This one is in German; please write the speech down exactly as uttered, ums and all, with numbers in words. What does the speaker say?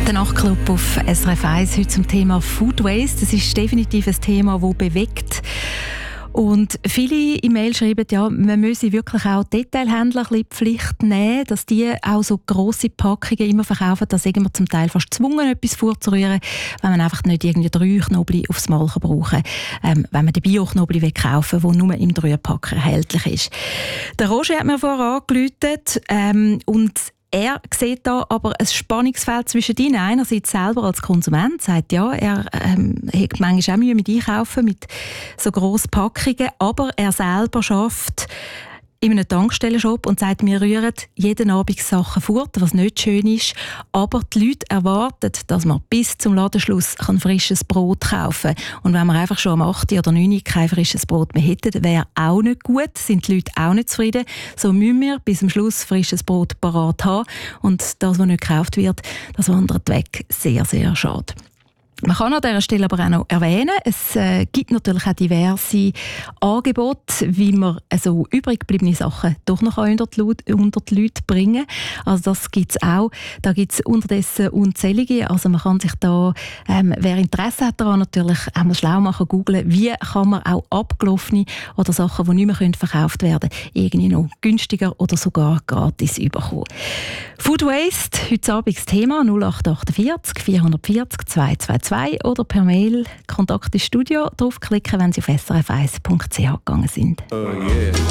Der Nachtclub auf S R F eins heute zum Thema Food Waste. Das ist definitiv ein Thema, das bewegt. Und viele E-Mail schreiben, ja, man müsse wirklich auch Detailhändler ein bisschen die Pflicht nehmen, dass die auch so grosse Packungen immer verkaufen, dass wir zum Teil fast gezwungen, etwas vorzurühren, wenn man einfach nicht irgendwie drei Knobli aufs Mal brauchen kann, ähm, wenn man den Bio-Knobli kaufen will, der nur im Dreierpack erhältlich ist. Der Roger hat mir vorher angerufen ähm, und er sieht da aber ein Spannungsfeld zwischen ihnen. Einerseits selber als Konsument sagt, ja, er ähm, hat manchmal auch Mühe mit Einkaufen, mit so grossen Packungen, aber er selber schafft in einem Tankstellenshop und sagt, wir rühren jeden Abend Sachen fort, was nicht schön ist. Aber die Leute erwarten, dass man bis zum Ladenschluss ein frisches Brot kaufen kann. Und wenn wir einfach schon am acht oder neun kein frisches Brot mehr hätten, wäre auch nicht gut, sind die Leute auch nicht zufrieden. So müssen wir bis zum Schluss frisches Brot parat haben. Und das, was nicht gekauft wird, das wandert weg. Sehr, sehr schade. Man kann an dieser Stelle aber auch noch erwähnen, es äh, gibt natürlich auch diverse Angebote, wie man also übrig gebliebene Sachen doch noch unter die, Leute, unter die Leute bringen kann. Also das gibt es auch. Da gibt es unterdessen unzählige. Also man kann sich da, ähm, wer Interesse hat daran, natürlich einmal schlau machen, googlen, wie kann man auch abgelaufene oder Sachen, die nicht mehr verkauft werden können, irgendwie noch günstiger oder sogar gratis bekommen. Food Waste, heute Abend das Thema null acht achtundvierzig vierhundertvierzig zweihundertzweiundzwanzig oder per Mail Kontakt ins Studio draufklicken, wenn Sie auf s r f eins punkt c h gegangen sind. Oh yeah.